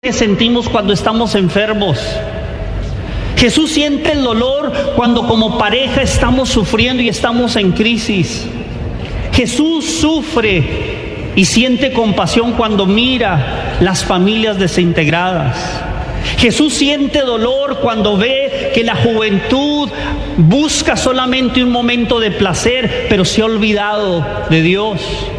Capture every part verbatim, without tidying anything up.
que sentimos cuando estamos enfermos. Jesús siente el dolor cuando como pareja estamos sufriendo y estamos en crisis. Jesús sufre y siente compasión cuando mira las familias desintegradas. Jesús siente dolor cuando ve que la juventud busca solamente un momento de placer, pero se ha olvidado de Dios.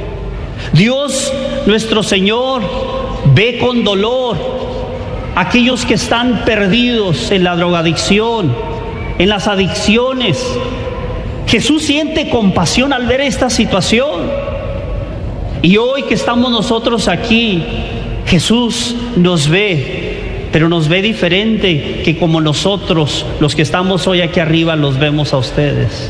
Dios, nuestro Señor, ve con dolor a aquellos que están perdidos en la drogadicción, en las adicciones. Jesús siente compasión al ver esta situación. Y hoy que estamos nosotros aquí, Jesús nos ve, pero nos ve diferente que como nosotros, los que estamos hoy aquí arriba, los vemos a ustedes.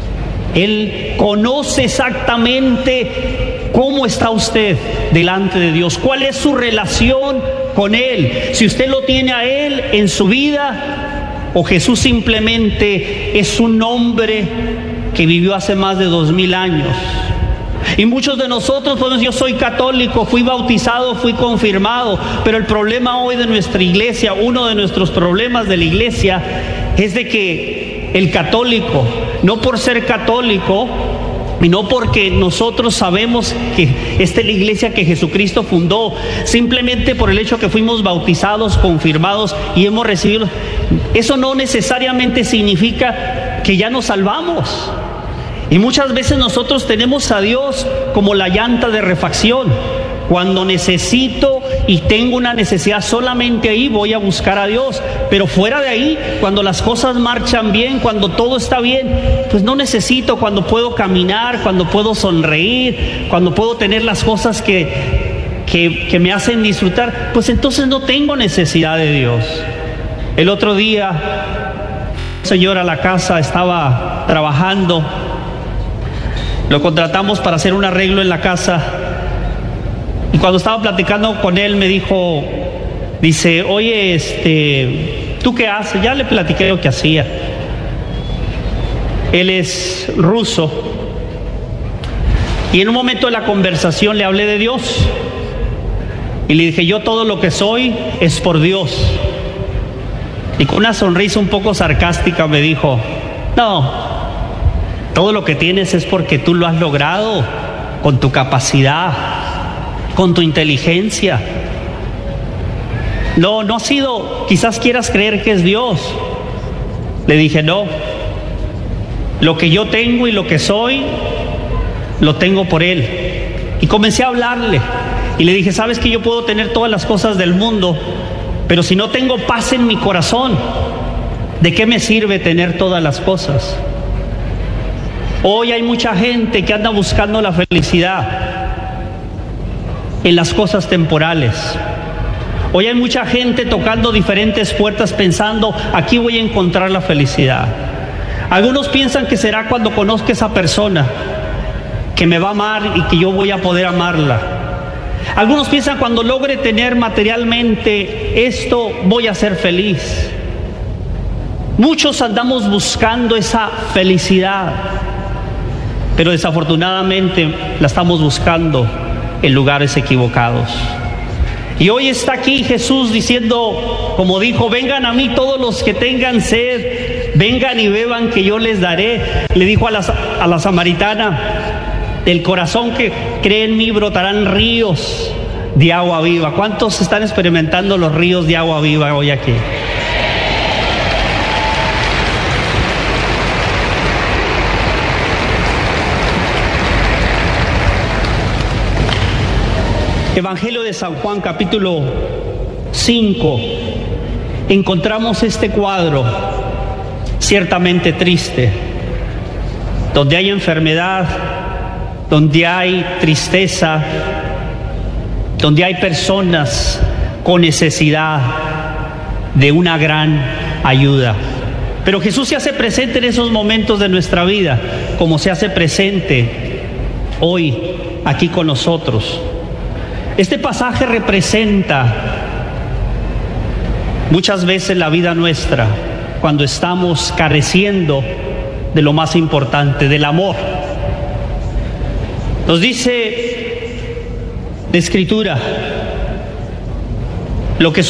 Él conoce exactamente cómo está usted delante de Dios, cuál es su relación con Él, si usted lo tiene a Él en su vida o Jesús simplemente es un hombre que vivió hace más de dos mil años. Y muchos de nosotros podemos decir, yo soy católico, fui bautizado, fui confirmado, pero el problema hoy de nuestra iglesia, uno de nuestros problemas de la iglesia es de que el católico, no por ser católico, y no porque nosotros sabemos que esta es la iglesia que Jesucristo fundó, simplemente por el hecho que fuimos bautizados, confirmados y hemos recibido, eso no necesariamente significa que ya nos salvamos. Y muchas veces nosotros tenemos a Dios como la llanta de refacción. Cuando necesito y tengo una necesidad, solamente ahí voy a buscar a Dios. Pero fuera de ahí, cuando las cosas marchan bien, cuando todo está bien, pues no necesito. Cuando puedo caminar, cuando puedo sonreír, cuando puedo tener las cosas que, que, que me hacen disfrutar, pues entonces no tengo necesidad de Dios. El otro día, un señor a la casa estaba trabajando. Lo contratamos para hacer un arreglo en la casa. Y cuando estaba platicando con él me dijo, dice, oye, este, ¿tú qué haces? Ya le platiqué lo que hacía. Él es ruso. Y en un momento de la conversación le hablé de Dios. Y le dije, yo todo lo que soy es por Dios. Y con una sonrisa un poco sarcástica me dijo, no, todo lo que tienes es porque tú lo has logrado con tu capacidad, con tu inteligencia. No, no ha sido, quizás quieras creer que es Dios. Le dije, no, lo que yo tengo y lo que soy, lo tengo por Él. Y comencé a hablarle y le dije, sabes que yo puedo tener todas las cosas del mundo, pero si no tengo paz en mi corazón, ¿de qué me sirve tener todas las cosas? Hoy hay mucha gente que anda buscando la felicidad en las cosas temporales. Hoy hay mucha gente tocando diferentes puertas pensando, aquí voy a encontrar la felicidad. Algunos piensan que será cuando conozca a esa persona que me va a amar y que yo voy a poder amarla. Algunos piensan cuando logre tener materialmente esto voy a ser feliz. Muchos andamos buscando esa felicidad, pero desafortunadamente la estamos buscando en lugares equivocados. Y hoy está aquí Jesús diciendo, como dijo, vengan a mí todos los que tengan sed, vengan y beban que yo les daré. Le dijo a la, a la samaritana, del corazón que cree en mí brotarán ríos de agua viva. ¿Cuántos están experimentando los ríos de agua viva hoy aquí? Evangelio de San Juan, capítulo cinco, encontramos este cuadro ciertamente triste, donde hay enfermedad, donde hay tristeza, donde hay personas con necesidad de una gran ayuda. Pero Jesús se hace presente en esos momentos de nuestra vida, como se hace presente hoy aquí con nosotros. Este pasaje representa muchas veces la vida nuestra cuando estamos careciendo de lo más importante, del amor. Nos dice la Escritura lo que